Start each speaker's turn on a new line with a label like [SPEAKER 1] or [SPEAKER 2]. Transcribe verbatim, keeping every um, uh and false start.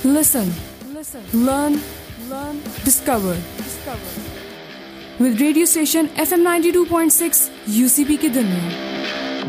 [SPEAKER 1] Listen, listen, learn, learn, discover. Discover. With radio station F M ninety-two point six U C P की दुनिया.